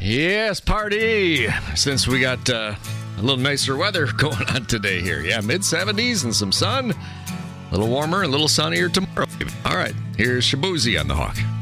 Yes, party. Since we got a little nicer weather going on today here. Yeah, mid-70s and some sun. A little warmer, a little sunnier tomorrow. All right, here's Shabuzi on the Hawk.